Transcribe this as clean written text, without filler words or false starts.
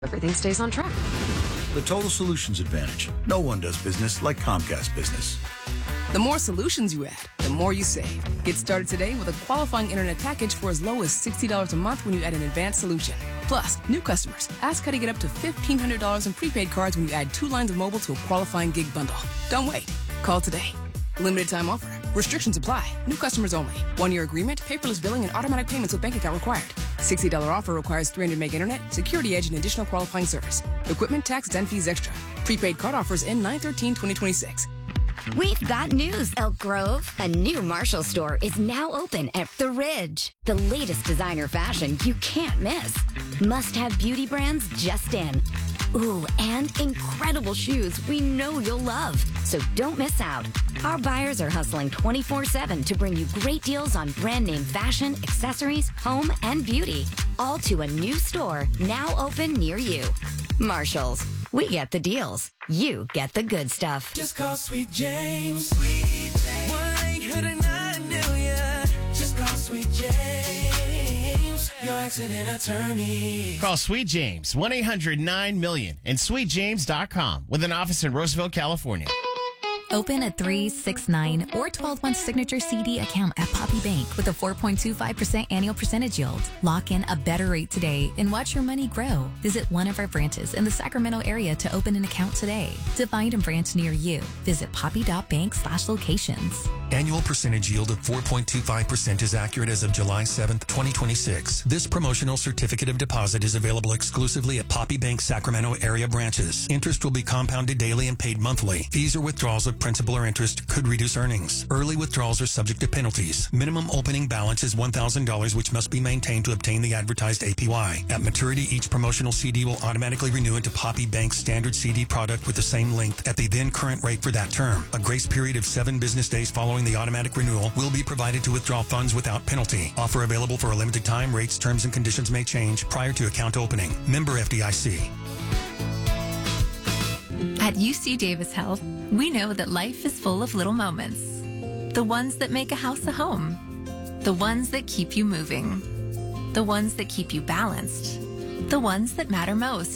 everything stays on track. The Total Solutions Advantage. No one does business like Comcast Business. The more solutions you add, the more you save. Get started today with a qualifying internet package for as low as $60 a month when you add an advanced solution. Plus, new customers, ask how to get up to $1,500 in prepaid cards when you add 2 lines of mobile to a qualifying gig bundle. Don't wait. Call today. Limited time offer. Restrictions apply. New customers only. 1-year agreement, paperless billing, and automatic payments with bank account required. $60 offer requires 300 meg internet, security edge, and additional qualifying service. Equipment, tax, and fees extra. Prepaid card offers end 9/13/2026. We've got news, Elk Grove. A new Marshall store is now open at The Ridge. The latest designer fashion you can't miss. Must-have beauty brands just in. Ooh, and incredible shoes we know you'll love. So don't miss out. Our buyers are hustling 24/7 to bring you great deals on brand name fashion, accessories, home, and beauty. All to a new store now open near you. Marshall's. We get the deals. You get the good stuff. Just call Sweet James. Sweet James. 1-800-9-million. Just call Sweet James. Your accident attorney. Call Sweet James, 1-800-9-million, and sweetjames.com with an office in Roosevelt, California. Open a 3, 6, 9, or 12-month signature CD account at Poppy Bank with a 4.25% annual percentage yield. Lock in a better rate today and watch your money grow. Visit one of our branches in the Sacramento area to open an account today. To find a branch near you, visit poppy.bank/locations. Annual percentage yield of 4.25% is accurate as of July 7th, 2026. This promotional certificate of deposit is available exclusively at Poppy Bank Sacramento area branches. Interest will be compounded daily and paid monthly. Fees or withdrawals of principal or interest could reduce earnings. Early withdrawals are subject to penalties. Minimum opening balance is $1,000, which must be maintained to obtain the advertised APY. At maturity, each promotional CD will automatically renew into Poppy Bank's standard CD product with the same length at the then current rate for that term. A grace period of 7 business days following the automatic renewal will be provided to withdraw funds without penalty. Offer available for a limited time. Rates, terms, and conditions may change prior to account opening. Member FDIC. At UC Davis Health, we know that life is full of little moments. The ones that make a house a home. The ones that keep you moving. The ones that keep you balanced. The ones that matter most.